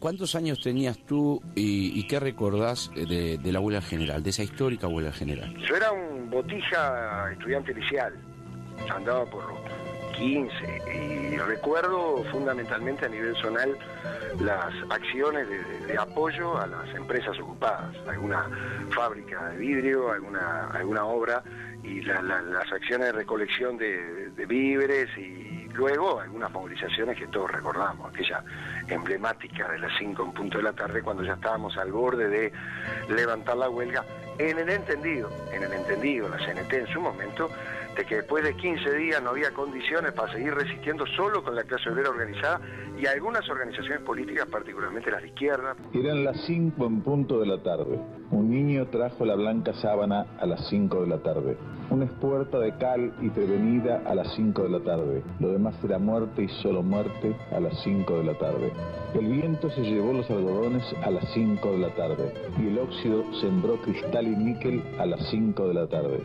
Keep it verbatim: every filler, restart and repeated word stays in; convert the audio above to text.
¿Cuántos años tenías tú y, y qué recordás de, de la huelga general, de esa histórica huelga general? Yo era un botija estudiante inicial, andaba por los quince y recuerdo fundamentalmente a nivel zonal las acciones de, de, de apoyo a las empresas ocupadas, alguna fábrica de vidrio, alguna, alguna obra y la, la, las acciones de recolección de, de víveres y luego algunas movilizaciones que todos recordamos, aquella emblemática de las cinco en punto de la tarde cuando ya estábamos al borde de levantar la huelga, en el entendido, en el entendido, la C N T en su momento, de que después de quince días no había condiciones para seguir resistiendo solo con la clase obrera organizada y algunas organizaciones políticas, particularmente las de izquierda. Eran las cinco en punto de la tarde. Un niño trajo la blanca sábana a las cinco de la tarde. Una espuerta de cal y prevenida a las cinco de la tarde. Lo demás era muerte y solo muerte a las cinco de la tarde. El viento se llevó los algodones a las cinco de la tarde y el óxido sembró cristal y níquel a las cinco de la tarde.